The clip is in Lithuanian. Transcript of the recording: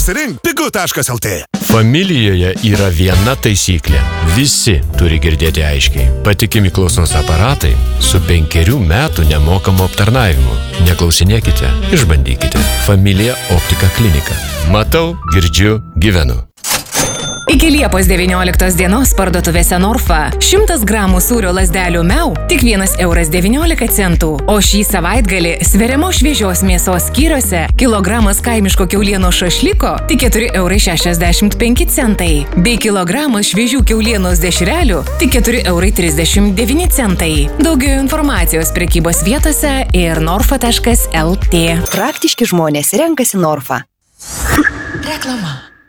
Pasirink pigu.lt. Familijoje yra viena taisyklė. Visi turi girdėti aiškiai. Patikimi klausos aparatai su 5 metų nemokamu aptarnavimu. Neklausinėkite, išbandykite. Familija Optika klinika. Matau, girdžiu, gyvenu. Iki Liepos 19 dienos parduotuvėse Norfa 100 gramų sūrio lazdelių Meu tik 1,19 €, o šį savaitgalį sveriamos šviežios mėsos skyriuose kilogramas kaimiško kiaulienos šašliko tik 4,65 €, bei kilogramas šviežių kiaulienos dešrelių tik 4,39 €. Daugiau informacijos prekybos vietose ir norfa.lt. Praktiški žmonės renkasi Norfa. Reklama.